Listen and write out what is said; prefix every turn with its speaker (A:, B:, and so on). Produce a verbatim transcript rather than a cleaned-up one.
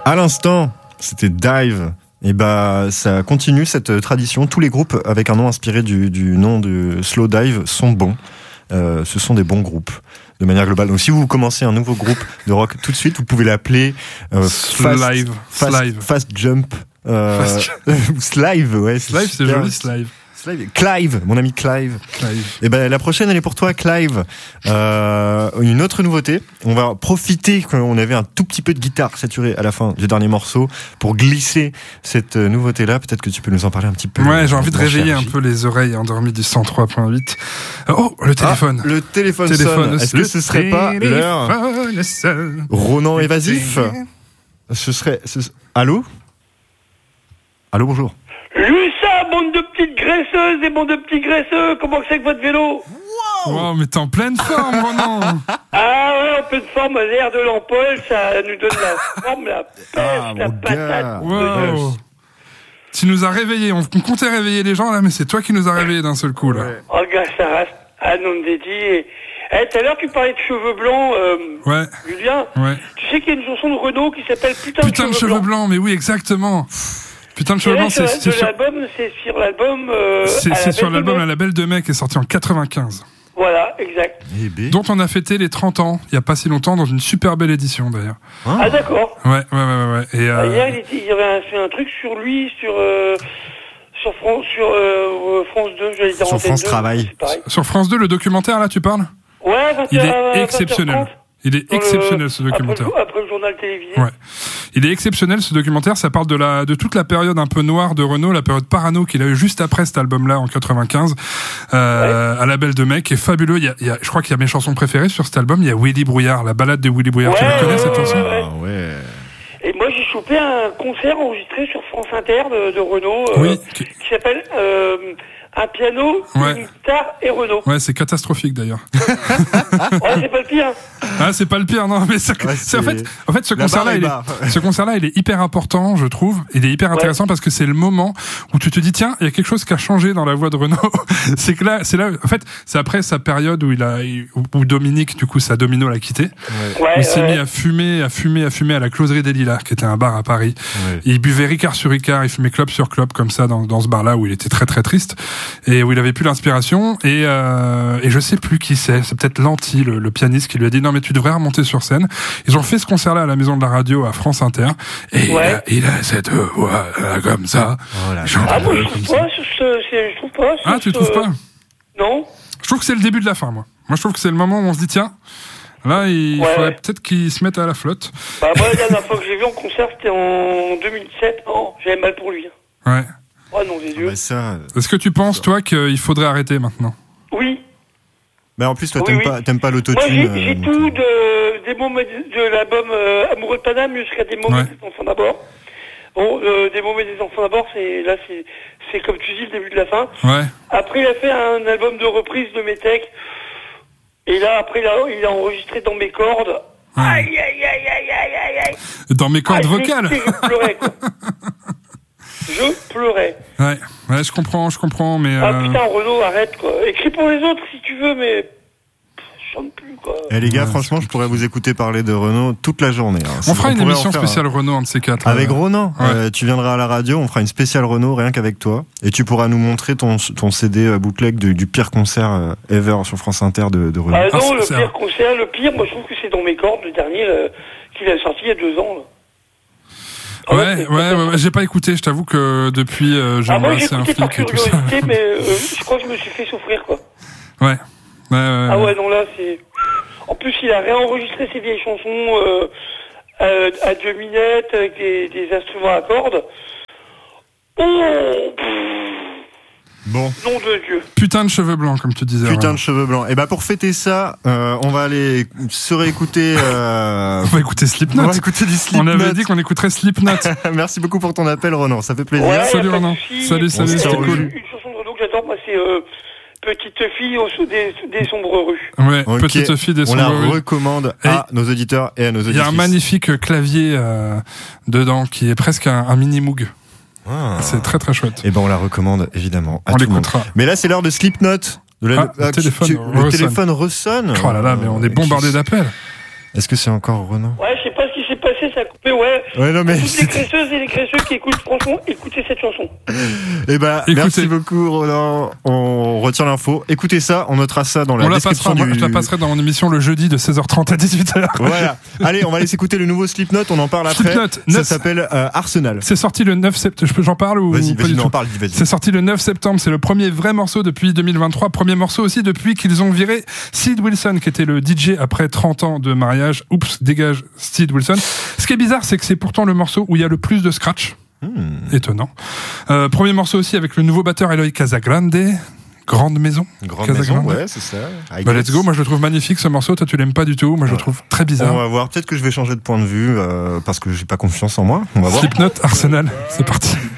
A: À l'instant, c'était Dive. Et bah, ça continue cette tradition. Tous les groupes avec un nom inspiré du, du nom de Slow Dive sont bons. Euh, ce sont des bons groupes de manière globale. Donc si vous commencez un nouveau groupe de rock tout de suite, vous pouvez l'appeler euh, Fast,
B: Slive.
A: Fast,
B: Slive.
A: Fast Jump. Euh,
B: Fast...
A: Slive, ouais.
B: Slive, c'est
A: super.
B: joli, Slive.
A: Clive, Clive, mon ami Clive.
B: Clive.
A: Et ben la prochaine elle est pour toi, Clive. Euh, une autre nouveauté. On va profiter qu'on avait un tout petit peu de guitare saturée à la fin du dernier morceau pour glisser cette nouveauté-là. Peut-être que tu peux nous en parler un petit peu.
B: Ouais, j'ai envie de réveiller un peu les oreilles endormies du cent trois point huit. Oh, le téléphone.
A: Ah, le téléphone,
B: téléphone
A: sonne. Est-ce que ce serait pas l'heure Ronan évasif? Ce serait. Ce... Allô? Allô, bonjour.
C: Lui ça, bande de petites graisseuses et bande de petits graisseux, comment c'est que votre vélo?
B: Wow, wow, mais t'es en pleine forme, Ronan.
C: Ah ouais, en pleine forme, l'air de l'ampoule, ça nous donne la forme, la pêche,
A: Ah,
C: la
A: mon
C: patate.
B: Wow. Tu nous as réveillés, on, on comptait réveiller les gens là, mais c'est toi qui nous as réveillés d'un seul coup là.
A: Ouais.
C: Oh gars, ça reste à non dédié. Et... Eh, tout à l'heure tu parlais de cheveux blancs, euh,
B: Ouais.
C: Julien.
B: Ouais.
C: Tu sais qu'il y a une chanson de Renaud qui s'appelle Putain,
B: Putain de cheveux blancs. blancs, mais oui, exactement. Putain de cheveux blancs, c'est, c'est, sur...
C: l'album, c'est sur l'album. Euh,
B: c'est, c'est sur l'album La Belle de Mai qui est sorti en quatre-vingt-quinze.
C: Voilà, exact.
A: Eh ben.
B: Dont on a fêté les trente ans, il y a pas si longtemps, dans une super belle édition d'ailleurs.
A: Ah,
C: Ah d'accord.
B: Ouais, ouais, ouais, ouais. ouais. Et, euh...
C: ah, hier, il, était, il y avait un, fait un truc sur lui, sur euh, sur France, sur euh, France deux, j'allais dire.
A: Sur France
C: deux,
A: Travail.
C: c'est pareil.
B: Sur France deux, le documentaire là, tu parles?
C: Ouais, vingt
B: Il
C: heures,
B: est
C: vingt heures
B: exceptionnel.
C: trente.
B: Il est
C: Dans
B: exceptionnel
C: le,
B: ce documentaire.
C: Après le, après le journal télévisé.
B: Ouais. Il est exceptionnel ce documentaire, ça parle de la de toute la période un peu noire de Renaud, la période parano qu'il a eu juste après cet album-là en quatre-vingt-quinze, euh, ouais. à La Belle de Mai, qui est fabuleux. Il y a, il y a, je crois qu'il y a mes chansons préférées sur cet album. Il y a Willy Brouillard, la balade de Willy Brouillard.
C: Ouais,
B: tu la connais
C: ouais,
B: cette
C: ouais,
B: chanson?
C: ouais.
A: Ah, ouais.
C: Et moi j'ai chopé un concert enregistré sur France Inter de, de Renaud, euh,
B: Oui.
C: qui, qui s'appelle euh, Un piano,
B: Ouais.
C: une guitare et Renaud.
B: Ouais, c'est catastrophique d'ailleurs.
C: Ouais, c'est pas le pire.
B: Ah, c'est pas le pire, non, mais ça,
A: Ouais,
B: c'est,
A: c'est...
B: en fait, en fait, ce
A: La
B: concert-là, il
A: barre
B: est, ce concert-là, il est hyper important, je trouve. Il est hyper intéressant ouais. parce que c'est le moment où tu te dis, tiens, il y a quelque chose qui a changé dans la voix de Renaud. c'est que là, c'est là, en fait, c'est après sa période où il a, où Dominique, du coup, sa Domino l'a quitté.
A: Ouais.
C: Ouais,
B: il s'est
C: ouais.
B: mis à fumer, à fumer, à fumer à la Closerie des Lilas, qui était un bar à Paris.
A: Ouais.
B: Et il buvait Ricard sur Ricard, il fumait clope sur clope, comme ça, dans, dans ce bar-là où il était très très triste et où il avait plus l'inspiration. Et, euh, et je sais plus qui c'est. C'est peut-être Lanty, le, le pianiste, qui lui a dit non mais tu devrais remonter sur scène. Ils ont fait ce concert-là à la Maison de la Radio à France Inter. Et
C: ouais.
B: il, a, il a cette voix là, comme ça.
A: Oh là
C: ah moi je trouve pas, ce, c'est, je trouve pas.
B: Ah tu
C: ce...
B: trouves pas?
C: Non.
B: Je trouve que c'est le début de la fin, moi. Moi je trouve que c'est le moment où on se dit tiens. Là, il
C: ouais,
B: faudrait
C: ouais.
B: peut-être qu'ils se mettent à la flotte.
C: Bah, moi, la dernière fois que j'ai vu en concert, c'était en deux mille sept. Oh, j'avais mal pour lui.
B: Ouais.
C: Oh non, des yeux.
A: Ah bah ça...
B: Est-ce que tu penses, toi, qu'il faudrait arrêter maintenant?
C: Oui.
A: Mais en plus, toi,
C: oui,
A: t'aimes,
C: oui.
A: Pas, t'aimes pas l'autotune.
C: Moi, j'ai,
A: euh,
C: j'ai
A: donc...
C: tout de, des moments de l'album euh, Amoureux de Paname jusqu'à des moments
B: ouais.
C: des enfants d'abord. Bon, euh, des moments des enfants d'abord, c'est, là, c'est, c'est comme tu dis, le début de la fin.
B: Ouais.
C: Après, il a fait un album de reprise de Métèque. Et là, après, il a, il a enregistré dans mes cordes. Ouais. Aïe, aïe, aïe, aïe, aïe, aïe, aïe.
B: Dans mes cordes
C: ah,
B: vocales.
C: Je, je pleurais, quoi. Je pleurais.
B: Ouais, ouais, je comprends, je comprends, mais...
C: Ah
B: euh...
C: putain, Renaud, arrête, quoi. Écris pour les autres, si tu veux, mais... Pff, je chante plus, quoi.
A: Eh les gars,
B: ouais,
A: franchement, je pourrais vous écouter parler de Renaud toute la journée. Hein.
B: On fera
A: on
B: une émission spéciale
A: un...
B: Renaud, un de ces quatre.
A: Avec
B: euh...
A: Ronan,
B: ouais.
A: euh, tu viendras à la radio, on fera une spéciale Renaud, rien qu'avec toi. Et tu pourras nous montrer ton, ton C D bootleg du, du pire concert euh, ever sur France Inter de, de Renaud.
C: Ah non,
B: ah,
C: le
B: c'est
C: pire
B: un...
C: concert, le pire, moi je trouve que c'est dans mes cordes, le dernier, là, qu'il a sorti il y a deux ans, là.
B: Ah ouais, ouais, ouais, ouais, ouais, j'ai pas écouté, je t'avoue que depuis, euh, j'ai
C: ah, moi,
B: embrassé
C: j'ai
B: un
C: écouté par
B: flic et tout ça.
C: curiosité, mais euh, je crois que je me suis fait souffrir, quoi.
B: Ouais. Ouais, ouais,
C: ah ouais, non, là, c'est... En plus, il a réenregistré ses vieilles chansons euh, euh, à deux minutes avec des, des instruments à cordes. Oh,
A: Bon.
C: Nom de Dieu.
B: Putain de cheveux blancs, comme tu disais.
A: Putain
B: ouais.
A: de cheveux blancs. Et bah pour fêter ça, euh, on va aller se réécouter. Euh...
B: On va écouter Slipknot.
A: On va écouter du Slipknot.
B: On avait dit qu'on écouterait Slipknot.
A: Merci beaucoup pour ton appel, Renan. Ça fait plaisir.
C: Ouais,
B: salut Renan. Salut, salut, c'était cool.
C: Une, une chanson de Renaud que j'adore, moi, c'est euh, Petite fille au sous des, des sombres rues.
B: Ouais,
A: okay.
B: Petite fille des sombres rues.
A: On la recommande
B: et
A: à nos auditeurs et à nos auditrices.
B: Il y a un magnifique clavier euh, dedans qui est presque un, un mini Moog.
A: Ah.
B: C'est très très chouette.
A: Et ben on la recommande évidemment à
B: on
A: tout
B: l'écoutera.
A: Le monde. Mais là c'est l'heure de Slipknot. De la,
B: ah, le
A: ah,
B: téléphone,
A: tu, le téléphone ressonne.
B: Oh là là, mais on est bombardé d'appels.
A: Est-ce que c'est encore Renan?
C: Ouais, je sais pas ce qui s'est passé, ça a coupé, ouais.
A: Ouais, non, mais.
C: Toutes les créceuses et les créceux qui écoutent, franchement, écoutez cette chanson.
A: Eh ben,
B: Écoutez.
A: merci beaucoup, Roland. On retient l'info. Écoutez ça, on notera ça dans la
B: On la
A: description
B: passera,
A: du...
B: moi, je la passerai dans mon émission le jeudi de seize heures trente à dix-huit heures.
A: Voilà. Allez, on va aller s'écouter le nouveau Slipknot, on en parle après.
B: Slipknot,
A: Ça
B: neuf-
A: s'appelle euh, Arsenal.
B: C'est sorti le neuf septembre. Je peux, j'en parle ou
A: Vas-y,
B: pas
A: vas-y,
B: du
A: non,
B: tout
A: parle, dis, vas-y.
B: C'est sorti le neuf septembre. C'est le premier vrai morceau depuis deux mille vingt-trois. Premier morceau aussi depuis qu'ils ont viré Sid Wilson, qui était le D J après trente ans de mariage. Oups, dégage Sid Wilson. Ce qui est bizarre, c'est que c'est pourtant le morceau où il y a le plus de scratch.
A: Hmm.
B: Étonnant. Euh, premier morceau aussi avec le nouveau batteur Eloy Casagrande. Grande maison.
A: Grande
B: Casagrande.
A: maison, ouais, c'est ça. I
B: Bah,
A: guess.
B: let's go. Moi, je le trouve magnifique, ce morceau. Toi, tu l'aimes pas du tout. Moi, je le trouve très bizarre.
A: On va voir. Peut-être que je vais changer de point de vue euh, parce que j'ai pas confiance en moi. On va voir.
B: Slipknot, Arsenal. C'est parti.